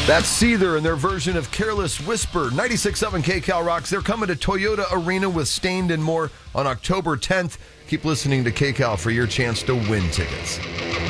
That's Seether and their version of Careless Whisper. 96.7 KCal Rocks. They're coming to Toyota Arena with Stained and more on October 10th. Keep listening to KCal for your chance to win tickets.